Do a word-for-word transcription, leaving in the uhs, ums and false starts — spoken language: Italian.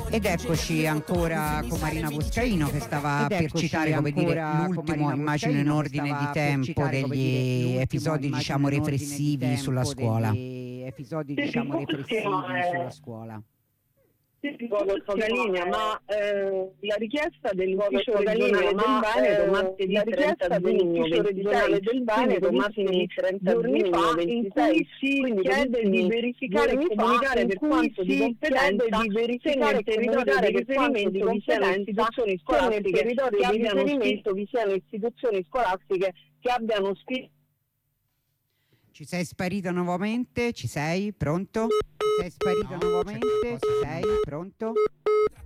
Ed eccoci ancora con Marina Boscaino che stava per citare, come dire, l'ultimo, immagino in ordine di tempo, degli episodi, diciamo, repressivi sulla scuola. Episodi, diciamo, repressivi sulla scuola. Sì, questa linea, ma eh, la richiesta dell'ufficio regionale del Veneto martedì trenta giugno regionale del Veneto martedì trenta giugno fa, in cui si chiede di verificare e comunicare per quanto di competenza di verificare e comunicare per quanto di competenza istituzioni scolastiche che abbiano riferimento vi siano istituzioni scolastiche che abbiano spiegato. Ci sei sparita nuovamente? Ci sei? Pronto? Ci sei sparita no, nuovamente? Ci sei? Pronto?